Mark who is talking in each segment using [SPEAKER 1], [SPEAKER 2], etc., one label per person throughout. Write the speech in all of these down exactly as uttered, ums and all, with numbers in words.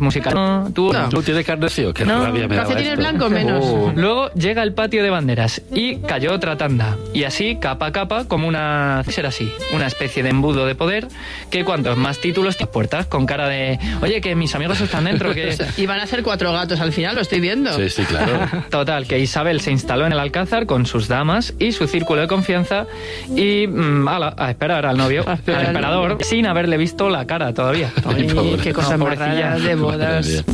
[SPEAKER 1] musicales. No, tú
[SPEAKER 2] no.
[SPEAKER 3] ¿Tú tienes carnecio? Qué
[SPEAKER 1] no,
[SPEAKER 3] rabia me daba
[SPEAKER 2] calcetines
[SPEAKER 3] esto.
[SPEAKER 2] blancos menos.
[SPEAKER 3] Oh.
[SPEAKER 1] Luego llega el patio de banderas y cayó otra tanda. Y así, capa a capa, como una... será así, una especie de embudo de poder que cuantos más títulos tienes puertas, con cara de... Oye, que mis amigos están dentro, que...
[SPEAKER 2] Y van a ser cuatro gatos al final, lo estoy viendo.
[SPEAKER 3] Sí, sí, claro.
[SPEAKER 1] Total, que Isabel se instaló en el Alcázar con sus damas y su círculo de confianza y mmm, ala, a esperar al novio,
[SPEAKER 2] A esperar
[SPEAKER 1] al
[SPEAKER 2] al
[SPEAKER 1] emperador,
[SPEAKER 2] novio.
[SPEAKER 1] sin haberle visto la cara todavía.
[SPEAKER 2] Ay,
[SPEAKER 3] Pobre.
[SPEAKER 2] qué cosas
[SPEAKER 1] No,
[SPEAKER 2] más
[SPEAKER 1] pobrecilla.
[SPEAKER 2] raras de bodas.
[SPEAKER 3] Madre mía.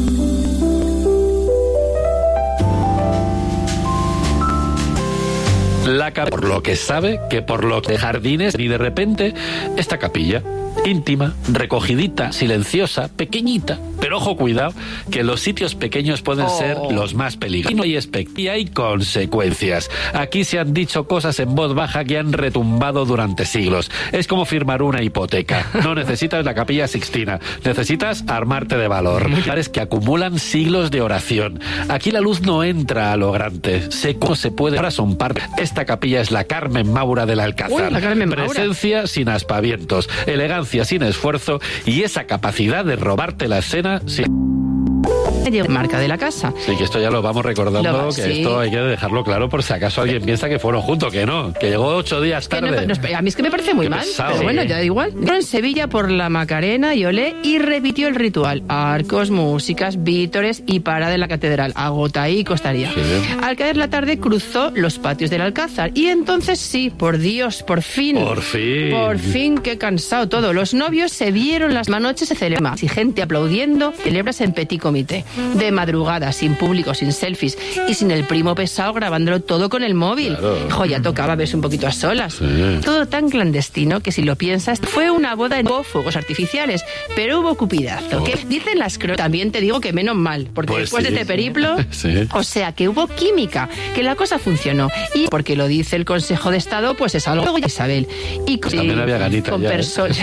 [SPEAKER 3] La cap- por lo que sabe que por lo que jardines y de repente esta capilla íntima, recogidita, silenciosa, pequeñita, pero ojo, cuidado, que los sitios pequeños pueden
[SPEAKER 2] Oh.
[SPEAKER 3] ser los más peligrosos. Y no hay espect- y hay consecuencias. Aquí se han dicho cosas en voz baja que han retumbado durante siglos. Es como firmar una hipoteca. No necesitas la Capilla Sixtina, necesitas armarte de valor. Lugares que acumulan siglos de oración. Aquí la luz no entra a lo grande. Sé cómo se puede. Ahora son parte. Esta capilla es la Carmen Maura del Alcázar.
[SPEAKER 2] Uy, la Carmen Maura.
[SPEAKER 3] Presencia sin aspavientos, elegancia sin esfuerzo y esa capacidad de robarte la escena sin...
[SPEAKER 2] Marca de la casa.
[SPEAKER 3] Sí, que esto ya lo vamos recordando,
[SPEAKER 2] Lo-
[SPEAKER 3] que
[SPEAKER 2] sí.
[SPEAKER 3] esto hay que dejarlo claro por si acaso alguien piensa que fueron juntos, que no, que llegó ocho días
[SPEAKER 2] Que no-
[SPEAKER 3] tarde.
[SPEAKER 2] no, a mí es que me parece muy
[SPEAKER 3] Qué
[SPEAKER 2] mal,
[SPEAKER 3] pesado.
[SPEAKER 2] pero
[SPEAKER 3] Sí.
[SPEAKER 2] bueno, ya da igual. Entró en Sevilla por la Macarena y Olé y repitió el ritual. Arcos, músicas, vítores y para de la catedral. Agota ahí costaría.
[SPEAKER 3] Qué bien.
[SPEAKER 2] Al caer la tarde cruzó los patios del Alcázar y entonces sí, por Dios, por fin.
[SPEAKER 3] Por fin.
[SPEAKER 2] Por fin, qué cansado todo. Los novios se vieron las noches se celebra y gente aplaudiendo, celebras en petit comité. De madrugada, sin público, sin selfies y sin el primo pesado grabándolo todo con el móvil.
[SPEAKER 3] Claro.
[SPEAKER 2] Jo, ya tocaba verse un poquito a solas.
[SPEAKER 3] Sí.
[SPEAKER 2] Todo tan clandestino que si lo piensas, fue una boda en hubo fuegos artificiales, pero hubo cupidazo.
[SPEAKER 3] Oh.
[SPEAKER 2] Que dicen las crónicas. También te digo que menos mal, porque
[SPEAKER 3] Pues
[SPEAKER 2] después
[SPEAKER 3] sí.
[SPEAKER 2] de este periplo,
[SPEAKER 3] Sí.
[SPEAKER 2] o sea, que hubo química, que la cosa funcionó. Y porque lo dice el Consejo de Estado, pues es algo. Luego ya Isabel. Y con,
[SPEAKER 3] También había ganita
[SPEAKER 2] con
[SPEAKER 3] ya, ¿eh?
[SPEAKER 2] personas.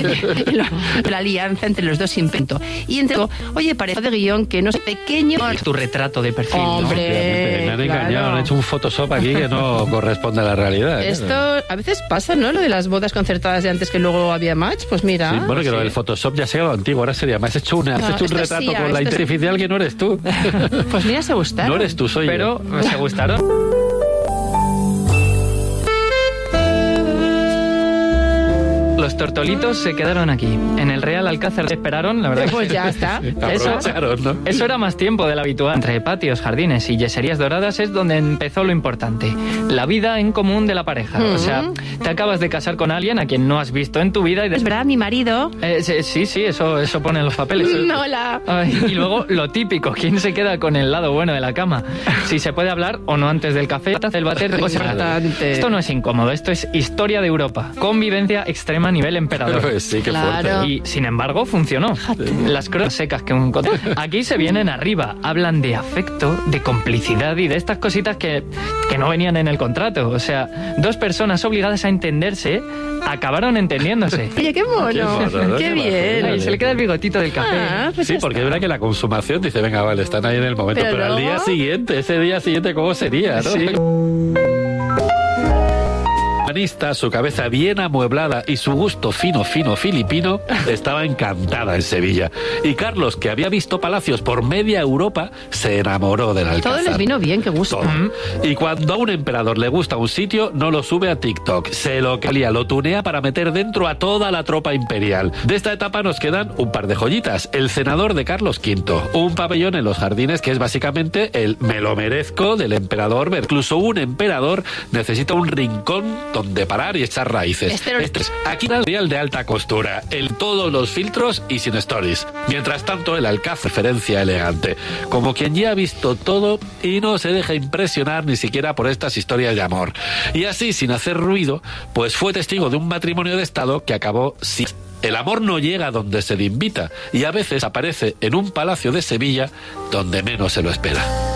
[SPEAKER 2] La alianza entre los dos inventó. Y entre oye, parece de guión que no es pequeño.
[SPEAKER 1] Es tu retrato de perfil, ¿no?
[SPEAKER 2] Hombre.
[SPEAKER 3] Obviamente, me han
[SPEAKER 2] claro.
[SPEAKER 3] engañado, han hecho un Photoshop aquí que no corresponde a la realidad.
[SPEAKER 2] Esto
[SPEAKER 3] claro.
[SPEAKER 2] a veces pasa, ¿no? Lo de las bodas concertadas de antes que luego había match, pues mira.
[SPEAKER 3] Sí, bueno, que lo
[SPEAKER 2] Sí.
[SPEAKER 3] del Photoshop ya se ha quedado antiguo, ahora sería más. Has hecho, una, has
[SPEAKER 2] No,
[SPEAKER 3] hecho un
[SPEAKER 2] esto
[SPEAKER 3] retrato
[SPEAKER 2] sí,
[SPEAKER 3] con la
[SPEAKER 2] esto sí.
[SPEAKER 3] inteligencia artificial que no eres tú.
[SPEAKER 2] Pues mira, se gustaron.
[SPEAKER 3] No eres tú, soy
[SPEAKER 1] Pero
[SPEAKER 3] yo.
[SPEAKER 1] se gustaron. Los tortolitos se quedaron aquí. En el Real Alcázar esperaron, la verdad. que-
[SPEAKER 2] Pues ya está.
[SPEAKER 1] Eso,
[SPEAKER 3] Aprovecharon, ¿no?
[SPEAKER 1] eso era más tiempo del habitual. Entre patios, jardines y yeserías doradas es donde empezó lo importante. La vida en común de la pareja. O sea, te acabas de casar con alguien a quien no has visto en tu vida y... de-
[SPEAKER 2] Es verdad, mi marido.
[SPEAKER 1] Eh, sí, sí, sí, eso, eso pone en los papeles.
[SPEAKER 2] No la.
[SPEAKER 1] Ay, y luego lo típico, ¿quién se queda con el lado bueno de la cama? Si se puede hablar o no antes del café, el bater,
[SPEAKER 2] Importante.
[SPEAKER 1] esto no es incómodo, esto es historia de Europa. Convivencia extrema a nivel emperador.
[SPEAKER 3] Pues sí, qué
[SPEAKER 2] Claro.
[SPEAKER 3] fuerte.
[SPEAKER 1] Y sin embargo funcionó. Las crónicas secas que un aquí se vienen arriba, hablan de afecto, de complicidad y de estas cositas que, que no venían en el contrato. O sea, dos personas obligadas a entenderse acabaron entendiéndose.
[SPEAKER 2] Oye, qué mono.
[SPEAKER 3] Qué mono, ¿no?
[SPEAKER 2] Qué
[SPEAKER 3] Qué
[SPEAKER 2] bien.
[SPEAKER 1] Ay, se le queda el bigotito del café.
[SPEAKER 2] Ah, pues
[SPEAKER 3] Sí,
[SPEAKER 2] ya
[SPEAKER 3] porque
[SPEAKER 2] está.
[SPEAKER 3] es verdad que la consumación dice, venga, vale, están ahí en el momento,
[SPEAKER 2] Pero
[SPEAKER 3] pero, al día
[SPEAKER 2] luego-
[SPEAKER 3] siguiente, ese día siguiente, ¿cómo sería, no?
[SPEAKER 1] Sí.
[SPEAKER 3] Humanista, su cabeza bien amueblada y su gusto fino, fino filipino, estaba encantada en Sevilla. Y Carlos, que había visto palacios por media Europa, se enamoró del Alcázar.
[SPEAKER 2] Todo les vino bien, qué gusto.
[SPEAKER 3] Todo. Y cuando a un emperador le gusta un sitio, no lo sube a TikTok. Se lo calía, lo tunea para meter dentro a toda la tropa imperial. De esta etapa nos quedan un par de joyitas. El cenador de Carlos quinto. Un pabellón en los jardines que es básicamente el me lo merezco del emperador. Incluso un emperador necesita un rincón donde parar y echar raíces.
[SPEAKER 2] Este era-
[SPEAKER 3] Este es aquí un material de alta costura, en todos los filtros y sin stories. Mientras tanto, el Alcázar, referencia elegante, como quien ya ha visto todo y no se deja impresionar ni siquiera por estas historias de amor. Y así, sin hacer ruido, pues fue testigo de un matrimonio de Estado que acabó sin... El amor no llega donde se le invita y a veces aparece en un palacio de Sevilla donde menos se lo espera.